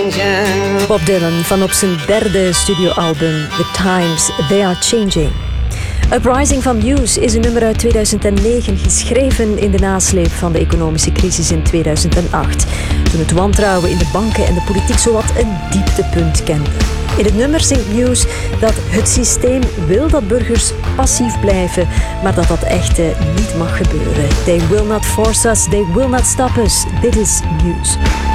changing. Bob Dylan van op zijn derde studioalbum The Times They Are Changing. Uprising van Muse is een nummer uit 2009, geschreven in de nasleep van de economische crisis in 2008. Toen het wantrouwen in de banken en de politiek zowat een dieptepunt kende. In het nummer zingt Muse dat het systeem wil dat burgers passief blijven, maar dat dat echt niet mag gebeuren. They will not force us, they will not stop us. Dit is Muse.